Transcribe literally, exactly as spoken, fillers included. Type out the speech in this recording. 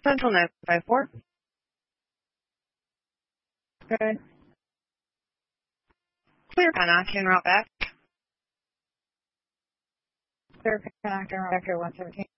Central nine five four. Good. Clear connect and route back. Clear connect and route back to one seventeen.